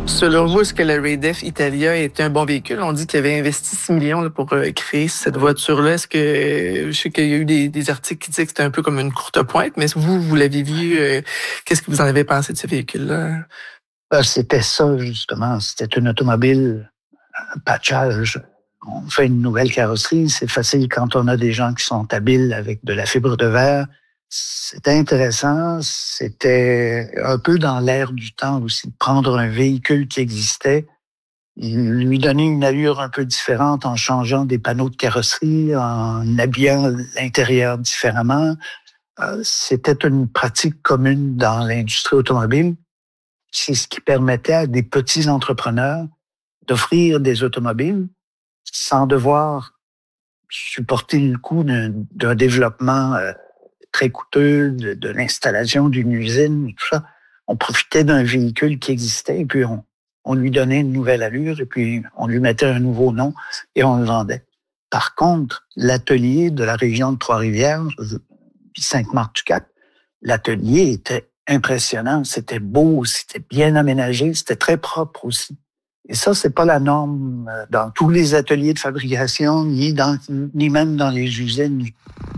Selon vous, est-ce que le Raid-F Italia était un bon véhicule? On dit qu'il avait investi 6 millions là, pour créer cette voiture-là. Est-ce que je sais qu'il y a eu des articles qui disaient que c'était un peu comme une courte pointe, mais est-ce que vous l'avez vu? Qu'est-ce que vous en avez pensé de ce véhicule-là? C'était ça, justement. C'était une automobile, un patchage. On fait une nouvelle carrosserie. C'est facile quand on a des gens qui sont habiles avec de la fibre de verre. C'était intéressant. C'était un peu dans l'air du temps aussi, de prendre un véhicule qui existait, lui donner une allure un peu différente en changeant des panneaux de carrosserie, en habillant l'intérieur différemment. C'était une pratique commune dans l'industrie automobile. C'est ce qui permettait à des petits entrepreneurs d'offrir des automobiles sans devoir supporter le coût d'un développement très coûteux, de l'installation d'une usine, et tout ça. On profitait d'un véhicule qui existait et puis on lui donnait une nouvelle allure et puis on lui mettait un nouveau nom et on le vendait. Par contre, l'atelier de la région de Trois-Rivières, puis Sainte-Marthe-du-Cap, l'atelier était impressionnant, c'était beau, c'était bien aménagé, c'était très propre aussi. Et ça, c'est pas la norme dans tous les ateliers de fabrication, ni même dans les usines.